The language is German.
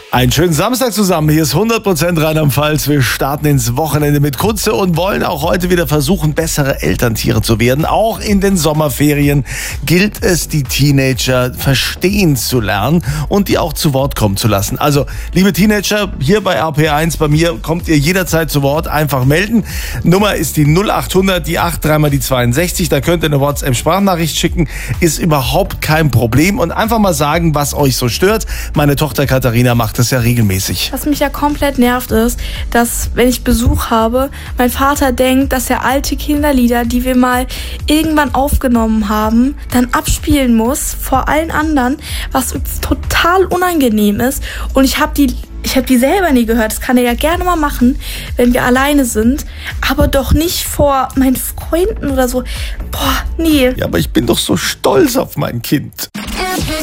Einen schönen Samstag zusammen. Hier ist 100% Rheinland-Pfalz. Wir starten ins Wochenende mit Kunze und wollen auch heute wieder versuchen, bessere Elterntiere zu werden. Auch in den Sommerferien gilt es, die Teenager verstehen zu lernen und die auch zu Wort kommen zu lassen. Also, liebe Teenager, hier bei RP1, bei mir kommt ihr jederzeit zu Wort. Einfach melden. Nummer ist die 0800, die 8, dreimal die 62. Da könnt ihr eine WhatsApp-Sprachnachricht schicken. Ist überhaupt kein Problem. Und einfach mal sagen, was euch so stört. Meine Tochter Katharina macht das ja regelmäßig. Was mich ja komplett nervt ist, dass, wenn ich Besuch habe, mein Vater denkt, dass er alte Kinderlieder, die wir mal irgendwann aufgenommen haben, dann abspielen muss vor allen anderen, was total unangenehm ist. Und ich habe die selber nie gehört. Das kann er ja gerne mal machen, wenn wir alleine sind, aber doch nicht vor meinen Freunden oder so. Boah, nee. Ja, aber ich bin doch so stolz auf mein Kind.